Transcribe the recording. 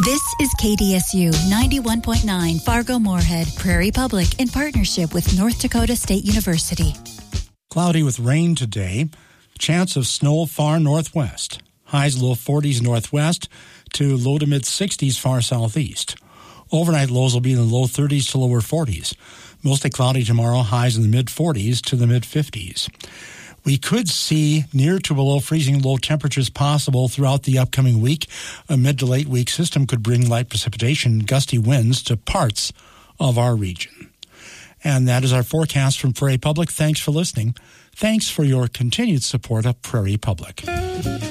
This is KDSU 91.9 Fargo-Moorhead, Prairie Public, in partnership with North Dakota State University. Cloudy with rain today. Chance of snow far northwest. Highs low 40s northwest to low to mid 60s far southeast. Overnight lows will be in the low 30s to lower 40s. Mostly cloudy tomorrow, highs in the mid 40s to the mid 50s. We could see near to below freezing low temperatures possible throughout the upcoming week. A mid to late week system could bring light precipitation and gusty winds to parts of our region. And that is our forecast from Prairie Public. Thanks for listening. Thanks for your continued support of Prairie Public.